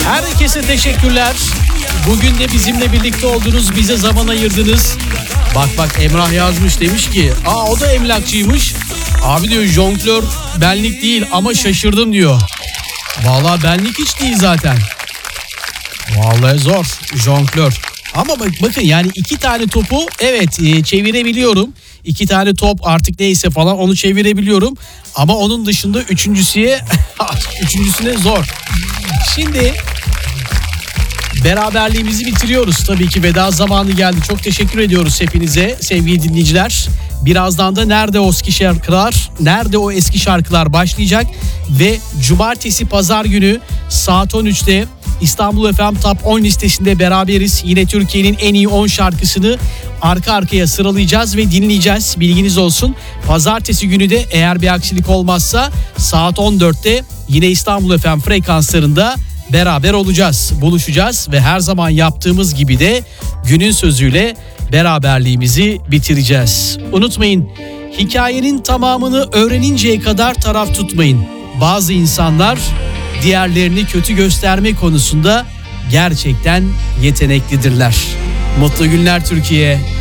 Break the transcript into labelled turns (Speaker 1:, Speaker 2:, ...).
Speaker 1: Herkese teşekkürler. Bugün de bizimle birlikte oldunuz, bize zaman ayırdınız. Bak Emrah yazmış, demiş ki o da emlakçıymış. Abi diyor, jonglör benlik değil ama şaşırdım diyor. Vallahi benlik hiç değil zaten. Vallahi zor jonglör. Ama bakın yani 2 tane topu çevirebiliyorum. 2 tane top artık neyse falan, onu çevirebiliyorum. Ama onun dışında üçüncüsüne zor. Şimdi beraberliğimizi bitiriyoruz. Tabii ki veda zamanı geldi. Çok teşekkür ediyoruz hepinize sevgili dinleyiciler. Birazdan da Nerede o eski şarkılar başlayacak ve cumartesi pazar günü saat 13'te İstanbul FM Top 10 listesinde beraberiz. Yine Türkiye'nin en iyi 10 şarkısını arka arkaya sıralayacağız ve dinleyeceğiz. Bilginiz olsun. Pazartesi günü de eğer bir aksilik olmazsa saat 14'te yine İstanbul FM frekanslarında beraber olacağız, buluşacağız ve her zaman yaptığımız gibi de günün sözüyle beraberliğimizi bitireceğiz. Unutmayın, hikayenin tamamını öğreninceye kadar taraf tutmayın. Bazı insanlar diğerlerini kötü gösterme konusunda gerçekten yeteneklidirler. Mutlu günler Türkiye.